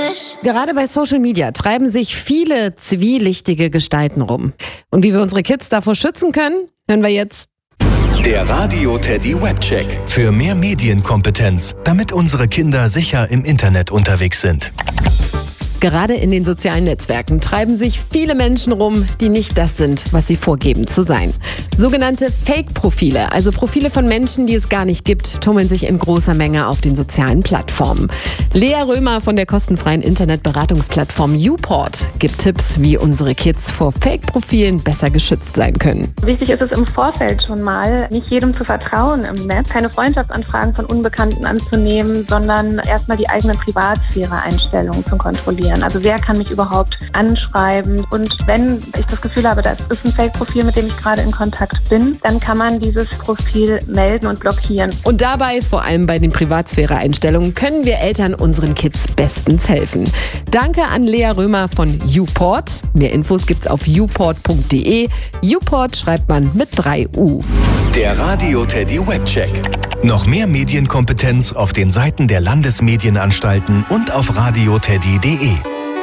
Gerade bei Social Media treiben sich viele zwielichtige Gestalten rum. Und wie wir unsere Kids davor schützen können, hören wir jetzt. Der Radio Teddy Webcheck. Für mehr Medienkompetenz, damit unsere Kinder sicher im Internet unterwegs sind. Gerade in den sozialen Netzwerken treiben sich viele Menschen rum, die nicht das sind, was sie vorgeben zu sein. Sogenannte Fake-Profile, also Profile von Menschen, die es gar nicht gibt, tummeln sich in großer Menge auf den sozialen Plattformen. Lea Römer von der kostenfreien Internetberatungsplattform YouPort gibt Tipps, wie unsere Kids vor Fake-Profilen besser geschützt sein können. Wichtig ist es im Vorfeld schon mal, nicht jedem zu vertrauen im Netz, keine Freundschaftsanfragen von Unbekannten anzunehmen, sondern erstmal die eigene Privatsphäre-Einstellungen zu kontrollieren. Also wer kann mich überhaupt anschreiben? Und wenn ich das Gefühl habe, das ist ein Fake-Profil, mit dem ich gerade in Kontakt bin, dann kann man dieses Profil melden und blockieren. Und dabei, vor allem bei den Privatsphäre-Einstellungen, können wir Eltern unseren Kids bestens helfen. Danke an Lea Römer von YouPort. Mehr Infos gibt's auf youport.de. YouPort schreibt man mit 3 U. Der Radio Teddy Webcheck. Noch mehr Medienkompetenz auf den Seiten der Landesmedienanstalten und auf radioteddy.de.